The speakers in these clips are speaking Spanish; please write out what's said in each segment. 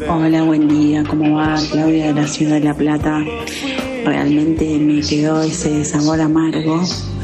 Hola, buen día, ¿cómo va? Claudia de la ciudad de La Plata. Realmente me quedó ese sabor amargo,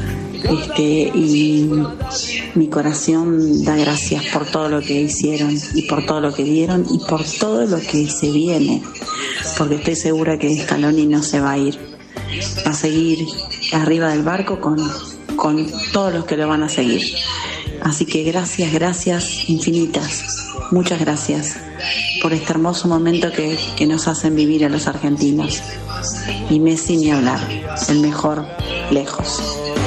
y mi corazón da gracias por todo lo que hicieron y por todo lo que dieron y por todo lo que se viene, porque estoy segura que Scaloni no se va a ir, va a seguir arriba del barco con todos los que lo van a seguir. Así que gracias infinitas, muchas gracias por este hermoso momento que nos hacen vivir a los argentinos. Y Messi ni hablar, el mejor lejos.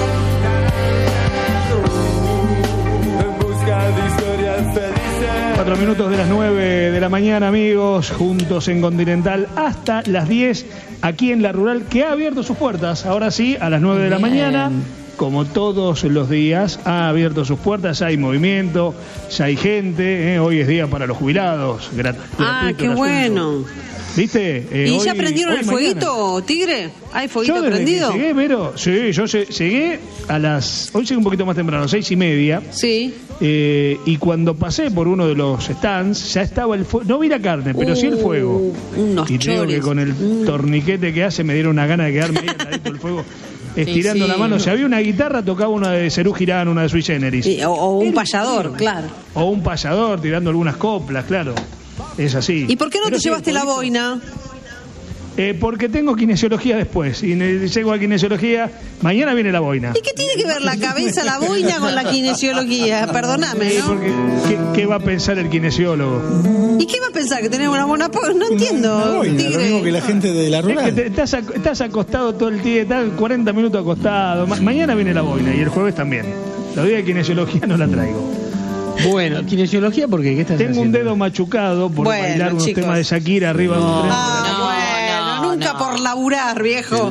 Cuatro minutos de las 9 de la mañana, amigos, juntos en Continental hasta las 10, aquí en La Rural, que ha abierto sus puertas. Ahora sí, a las 9 de la mañana, como todos los días, ha abierto sus puertas. Ya hay movimiento, ya hay gente. Hoy es día para los jubilados. Qué bueno. ¿Viste? ¿Y ya prendieron el fueguito, Tigre? ¿Hay fueguito prendido? Llegué, pero sí, yo llegué a las... Hoy llegué un poquito más temprano, 6:30. Sí. Y cuando pasé por uno de los stands, ya estaba el fuego. No vi la carne, pero sí el fuego. Unos y creo que con el torniquete que hace me dieron una gana de quedarme ahí al ladito del fuego, estirando la mano. Si había una guitarra, tocaba una de Serú Girán, una de Sui Generis. O un payador, claro. O un payador tirando algunas coplas, claro. Es así. ¿Y por qué no te llevaste la boina? Porque tengo kinesiología después. Y llego a kinesiología. Mañana viene la boina. ¿Y qué tiene que ver la cabeza, la boina con la kinesiología? Perdóname, ¿no? Porque, ¿qué va a pensar el kinesiólogo? ¿Y qué va a pensar? ¿Que tenemos una buena No entiendo. Boina, lo mismo que la gente de La Rural. Es que estás acostado todo el día, estás 40 minutos acostado. Mañana viene la boina y el jueves también. La día de kinesiología no la traigo. Bueno, kinesiología, ¿por qué? ¿Qué estás haciendo? Tengo un dedo machucado por bailar unos temas de Shakira arriba de un tren. Nunca por laburar, viejo.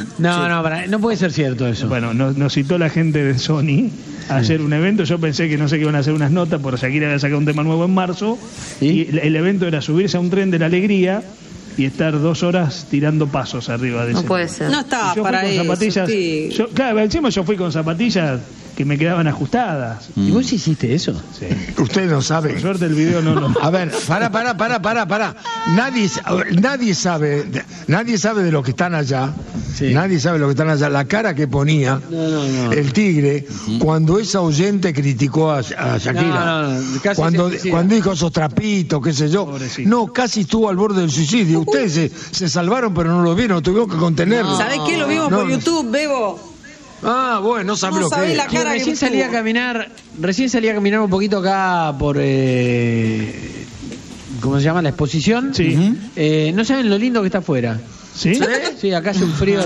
No puede ser cierto eso. Bueno, nos citó la gente de Sony a hacer un evento. Yo pensé que que iban a hacer unas notas, porque Shakira había sacado un tema nuevo en marzo. Y el evento era subirse a un tren de la alegría y estar 2 horas tirando pasos arriba de ese. No puede ser. No estaba para eso. Zapatillas. Claro, encima yo fui con zapatillas que me quedaban ajustadas. ¿Y vos hiciste eso? Sí. Usted no sabe. Por suerte el video no. A ver, para. Nadie sabe de los que están allá. Sí. Nadie sabe lo que están allá. La cara que ponía el Tigre cuando esa oyente criticó a Shakira. Cuando dijo esos trapitos, qué sé yo. Pobrecito. No, casi estuvo al borde del suicidio. Ustedes se salvaron, pero no lo vieron. Tuvieron que contenerlo. ¿Sabés qué? Lo vimos por YouTube, Bebo. Bueno, no sabés lo que es. Recién salí a caminar un poquito acá por ¿cómo se llama? La exposición. Sí. No saben lo lindo que está afuera. ¿Sí? Sí, acá hace un frío.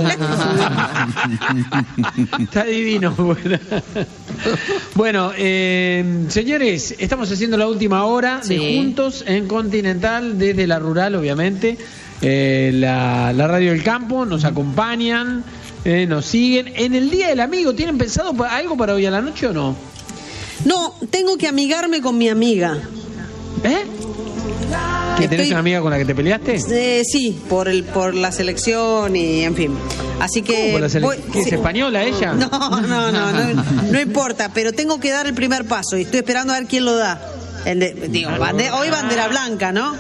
Está divino. Bueno, señores, estamos haciendo la última hora de Juntos en Continental desde La Rural, obviamente. La Radio del Campo, nos acompañan. Nos siguen. En el Día del Amigo, ¿tienen pensado algo para hoy a la noche o no? No, tengo que amigarme con mi amiga. ¿Que tenés una amiga con la que te peleaste? Sí, por la selección y en fin. Así que... ¿Cómo por la selección? ¿Es española ella? No importa, pero tengo que dar el primer paso y estoy esperando a ver quién lo da. Hoy bandera blanca, ¿no?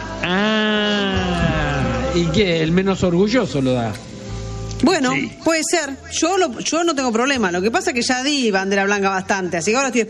¿Y qué? ¿El menos orgulloso lo da? Bueno, puede ser. Yo no tengo problema. Lo que pasa es que ya di bandera blanca bastante, así que ahora estoy